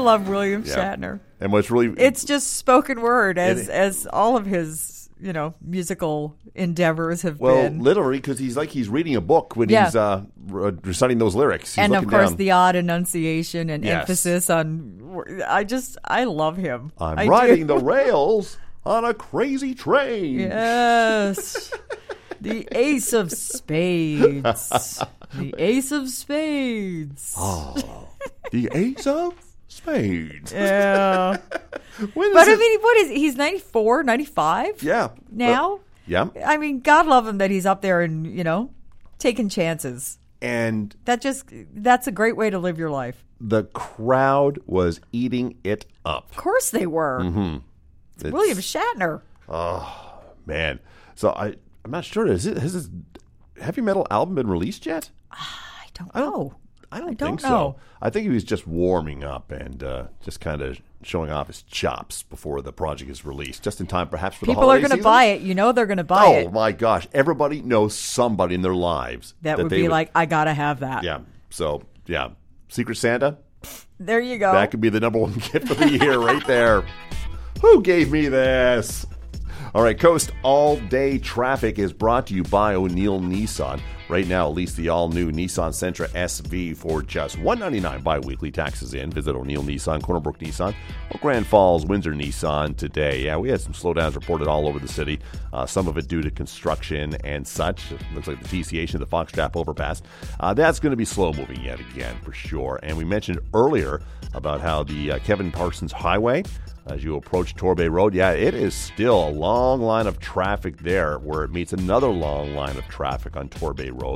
love William Shatner. And what's really... It's just spoken word as all of his, musical endeavors have been. Well, literally, because he's reading a book when he's reciting those lyrics. He's and of course, down. the odd enunciation and emphasis on. I love him. I'm riding the rails on a crazy train. Yes. The ace of spades. The ace of spades. Oh, the ace of spades. Yeah. What is he's 94, 95? Yeah. Now? Yeah. I mean, God love him that he's up there and, taking chances. And that's a great way to live your life. The crowd was eating it up. Of course they were. Mm-hmm. It's William Shatner. Oh, man. So I'm not sure. Has his heavy metal album been released yet? I don't know. I don't think so. I think he was just warming up and just kind of showing off his chops before the project is released, just in time perhaps for the holiday season. People are going to buy it. They're going to buy it. Oh, my gosh. Everybody knows somebody in their lives. That would be like, I got to have that. Yeah. So, yeah. Secret Santa. There you go. That could be the number one gift of the year right there. Who gave me this? All right, Coast All-Day Traffic is brought to you by O'Neill Nissan. Right now, lease the all-new Nissan Sentra SV for just $199 bi-weekly, taxes in. Visit O'Neill Nissan, Corner Brook Nissan, or Grand Falls, Windsor Nissan today. Yeah, we had some slowdowns reported all over the city, some of it due to construction and such. It looks like the TCH and the Foxtrap overpass. That's going to be slow-moving yet again, for sure. And we mentioned earlier about how the Kevin Parsons Highway, as you approach Torbay Road, it is still a long line of traffic there where it meets another long line of traffic on Torbay Road.